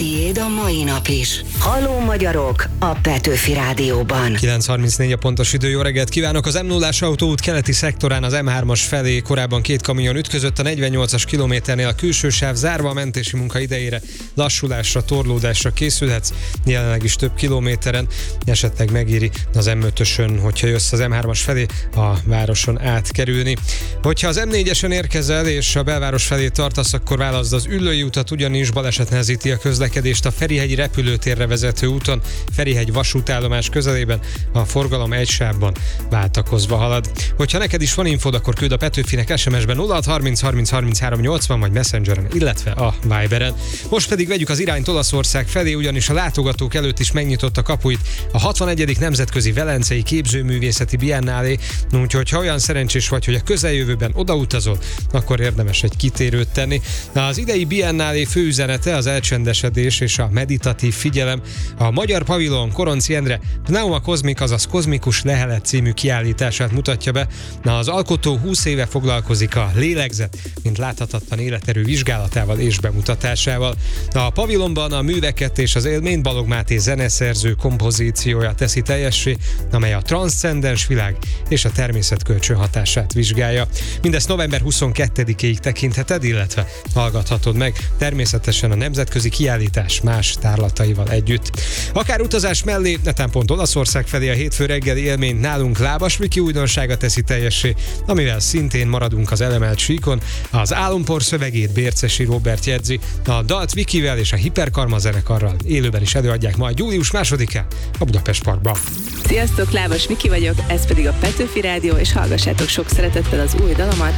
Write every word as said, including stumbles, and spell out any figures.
Tiéd a mai nap is. Halló magyarok a Petőfi Rádióban. kilenc harmincnégy a pontos idő, jó reggelt kívánok! Az M nullás autóút keleti szektorán az M hármas felé korábban két kamion ütközött, a negyvennyolcas kilométernél a külső sáv zárva, a mentési munka idejére lassulásra, torlódásra készülhetsz, jelenleg is több kilométeren, esetleg megéri az M ötösön, hogyha jössz az M hármas felé a városon átkerülni. Hogyha az M négyesen érkezel és a belváros felé tartasz, akkor válaszd az Üllői utat, ugyanis baleset nehezíti a közlekedést a Ferihegyi repülőtérre vezető úton, Ferihegy vasútállomás közelében, a forgalom egy sávban váltakozva halad. Hogyha neked is van infód, akkor küld a Petőfinek es em es-ben nulla hat harminc harminc harminchárom nyolcvan vagy Messengeren, illetve a Viberen. Most pedig vegyük az irányt Olaszország felé, ugyanis a látogatók előtt is megnyitott a kapuit a hatvanegyedik Nemzetközi Velencei Képzőművészeti Biennálé, úgyhogy ha olyan szerencsés vagy, hogy a közeljövőben odautazol, akkor érdemes egy kitérőt tenni. Az idei Biennálé főüzenete az elcsendesedés és a meditatív figyelem. A Magyar Pavilon Koronczy Endre Pneuma Cosmic, azaz kozmikus lehelet című kiállítását mutatja be. Az alkotó húsz éve foglalkozik a lélegzet, mint láthatatlan életerő vizsgálatával és bemutatásával. A pavilonban a műveket és az élményt Balogh Máté zeneszerző kompozíciója teszi teljessé, amely a transzcendens világ és a természet kölcsön hatását vizsgálja. Mindezt november huszonkettedikéig tekintheted, illetve hallgathatod meg, természetesen a nemzetközi kiállítás más tárlataival együtt. Akár utazás mellé, netán pont Olaszország felé a hétfő reggeli élményt nálunk Lábas Viki újdonsága teszi teljessé, amivel szintén maradunk az elemelt síkon. Az Álompor szövegét Bércesi Róbert jegyzi, a dalt Vikivel és a Hiperkarma zenekarral élőben is előadják majd július másodikán a Budapest Parkban. Sziasztok, Lábas Viki vagyok, ez pedig a Petőfi Rádió, és hallgassátok sok szeretettel az új dalomat,